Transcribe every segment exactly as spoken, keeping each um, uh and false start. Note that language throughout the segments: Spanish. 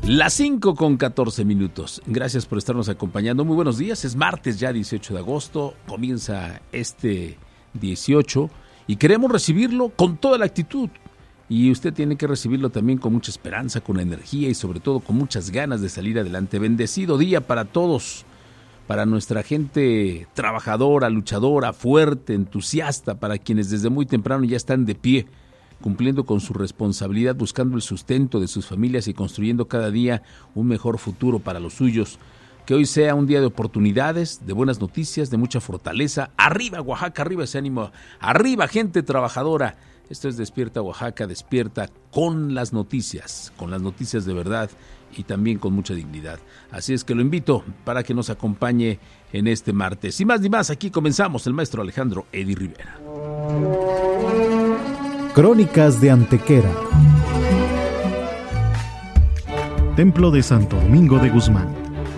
Las cinco con catorce minutos. Gracias por estarnos acompañando. Muy buenos días. Es martes ya dieciocho de agosto. Comienza este dieciocho y queremos recibirlo con toda la actitud. Y usted tiene que recibirlo también con mucha esperanza, con energía y sobre todo con muchas ganas de salir adelante. Bendecido día para todos, para nuestra gente trabajadora, luchadora, fuerte, entusiasta, para quienes desde muy temprano ya están de pie, cumpliendo con su responsabilidad, buscando el sustento de sus familias y construyendo cada día un mejor futuro para los suyos. Que hoy sea un día de oportunidades, de buenas noticias, de mucha fortaleza. Arriba Oaxaca, arriba ese ánimo, arriba gente trabajadora. Esto es Despierta Oaxaca, despierta con las noticias, con las noticias de verdad y también con mucha dignidad. Así es que lo invito para que nos acompañe en este martes. Sin más ni más, aquí comenzamos el maestro Alejandro Edi Rivera. Crónicas de Antequera. Templo de Santo Domingo de Guzmán.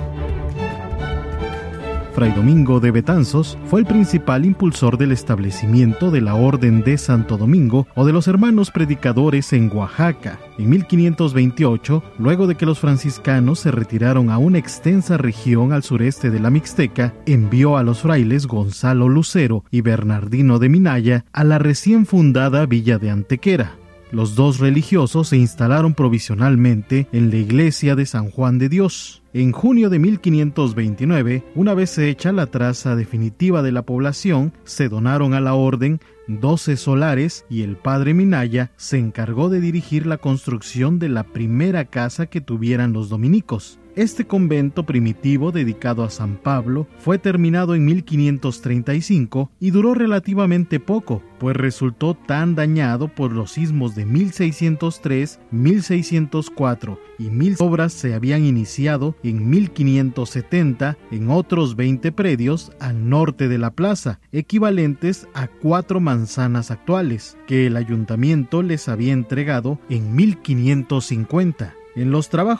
Fray Domingo de Betanzos fue el principal impulsor del establecimiento de la Orden de Santo Domingo o de los Hermanos Predicadores en Oaxaca. En mil quinientos veintiocho, luego de que los franciscanos se retiraron a una extensa región al sureste de la Mixteca, envió a los frailes Gonzalo Lucero y Bernardino de Minaya a la recién fundada villa de Antequera. Los dos religiosos se instalaron provisionalmente en la iglesia de San Juan de Dios. En junio de mil quinientos veintinueve, una vez hecha la traza definitiva de la población, se donaron a la orden doce solares y el padre Minaya se encargó de dirigir la construcción de la primera casa que tuvieran los dominicos. Este convento primitivo dedicado a San Pablo fue terminado en mil quinientos treinta y cinco y duró relativamente poco, pues resultó tan dañado por los sismos de mil seiscientos tres, mil seiscientos cuatro y mil obras se habían iniciado en mil quinientos setenta en otros veinte predios al norte de la plaza, equivalentes a cuatro manzanas actuales, que el ayuntamiento les había entregado en mil quinientos cincuenta. En los trabajos